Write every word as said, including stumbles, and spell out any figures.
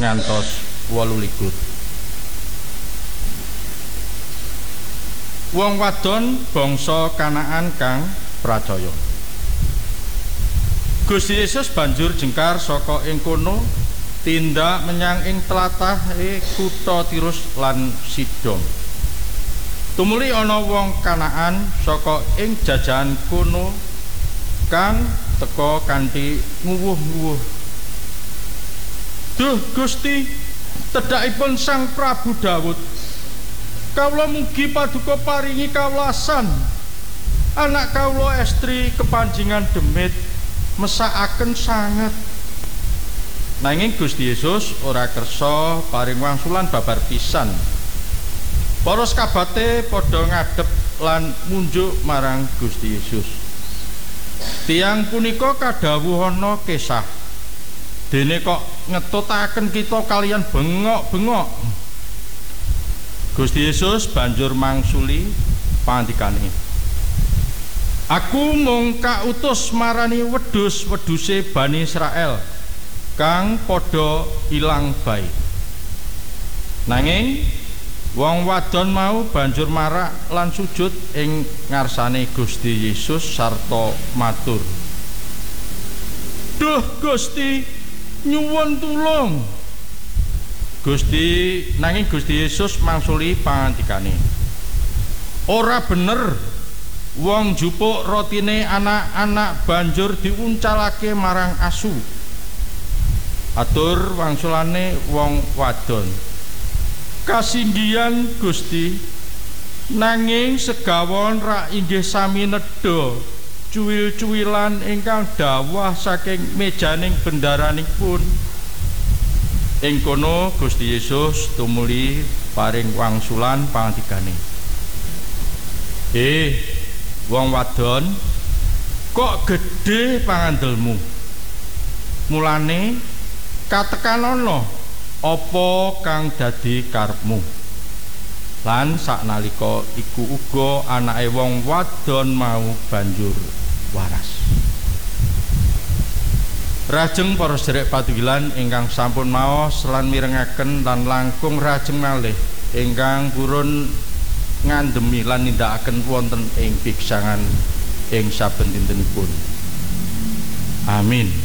ngantos wolu likur. Wong wadon bangsa Kanaan kang pracaya. Gusti Yesus banjur jengkar saka ing kono tindak menyang ing tlatah e kutha Tirus lan Sidon. Tumuli ana wong Kanaan saka ing jajahan kono kang teka kanthi nguwuh-nguwuh. Duh Gusti, tedhakipun Sang Prabu Daud, kawula mugi paduka paringi kawelasan. Anak kawula estri kepanjingan demit mesakaken sanget. Nanging Gusti Yesus ora kersa paring wangsulan babar pisan. Para sakabate padha ngadhep lan munjuk marang Gusti Yesus. Tiang punika kadhawuhana kesah. Dene kok ngetutaken kita kalian bengok-bengok. Gusti Yesus banjur mangsuli pangandikane. Aku mung kautus marani wedhus-wedhuse Bani Israel kang padha ilang bae. Nanging wong wadon mau banjur marak lan sujud ing ngarsane Gusti Yesus sarta matur, "Duh Gusti, nyuwun tulung." Gusti nanging Gusti Yesus mangsuli pangandikane, "Ora bener wong jupuk rotine anak-anak banjur diuncalake marang asu." Atur wangsulane wong wadon, "Kasinggihan Gusti, nanging segawon rak inggih sami nedha cuwil-cuwilan ingkang dawah saking mejaning bendaranipun." Ing kono Gusti Yesus tumuli paring wangsulan pangandikane, "Eh, wong wadon, kok gedhe pangandelmu? Mulane katekanana apa kang dadi karepmu." Lan saknalika iku uga anake wong wadon mau banjur waras. Rajeng para sedherek padugilan ingkang sampun maos lan mirengaken lan langkung rajeng malih ingkang purun ngandhemi lan nindakaken wonten ing piksangan ing saben dintenipun. Amin.